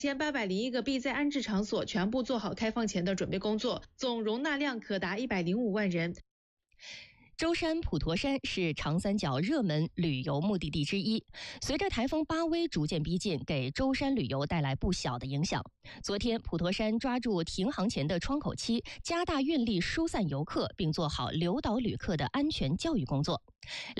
1801个避灾安置场所全部做好开放前的准备工作，总容纳量可达105万人。 舟山普陀山是长三角热门旅游目的地之一。随着台风巴威逐渐逼近，给舟山旅游带来不小的影响。昨天，普陀山抓住停航前的窗口期，加大运力疏散游客，并做好留岛旅客的安全教育工作。